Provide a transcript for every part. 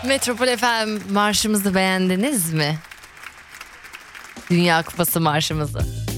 Metropol FM marşımızı beğendiniz mi? Dünya Kupası marşımızı.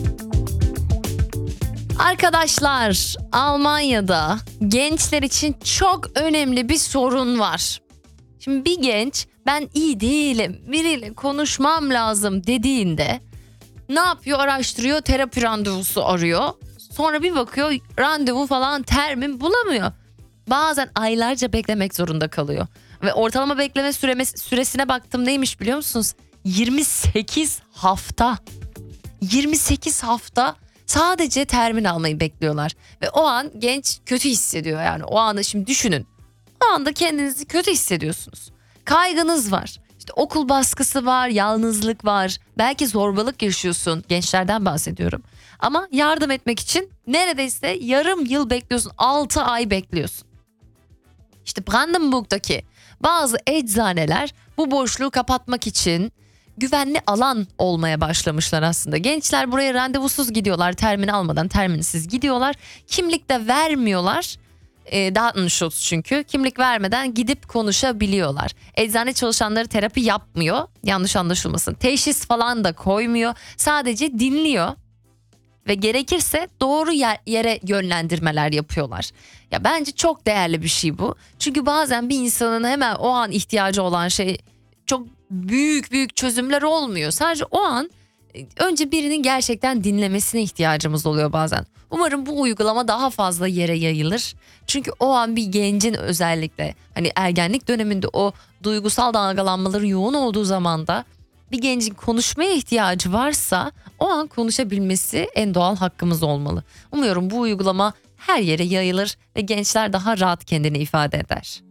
Arkadaşlar, Almanya'da gençler için çok önemli bir sorun var. Şimdi bir genç ben iyi değilim, biriyle konuşmam lazım dediğinde ne yapıyor? Araştırıyor, terapi randevusu arıyor. Sonra bir bakıyor randevu falan termin bulamıyor. Bazen aylarca beklemek zorunda kalıyor. Ve ortalama bekleme süresine baktım, neymiş biliyor musunuz? 28 hafta. 28 hafta sadece termin almayı bekliyorlar. Ve o an genç kötü hissediyor yani. O anı şimdi düşünün. O anda kendinizi kötü hissediyorsunuz. Kaygınız var. İşte okul baskısı var, yalnızlık var. Belki zorbalık yaşıyorsun. Gençlerden bahsediyorum. Ama yardım etmek için neredeyse yarım yıl bekliyorsun. 6 ay bekliyorsun. İşte Brandenburg'daki bazı eczaneler bu boşluğu kapatmak için güvenli alan olmaya başlamışlar aslında. Gençler buraya randevusuz gidiyorlar, termin almadan terminsiz gidiyorlar. Kimlik de vermiyorlar. Datenschutz çünkü. Kimlik vermeden gidip konuşabiliyorlar. Eczane çalışanları terapi yapmıyor. Yanlış anlaşılmasın. Teşhis falan da koymuyor. Sadece dinliyor. Ve gerekirse doğru yere yönlendirmeler yapıyorlar. Ya bence çok değerli bir şey bu. Çünkü bazen bir insanın hemen o an ihtiyacı olan şey çok büyük çözümler olmuyor. Sadece o an önce birinin gerçekten dinlemesine ihtiyacımız oluyor bazen. Umarım bu uygulama daha fazla yere yayılır. Çünkü o an bir gencin özellikle hani ergenlik döneminde o duygusal dalgalanmaları yoğun olduğu zamanda bir gencin konuşmaya ihtiyacı varsa o an konuşabilmesi en doğal hakkımız olmalı. Umuyorum bu uygulama her yere yayılır ve gençler daha rahat kendini ifade eder.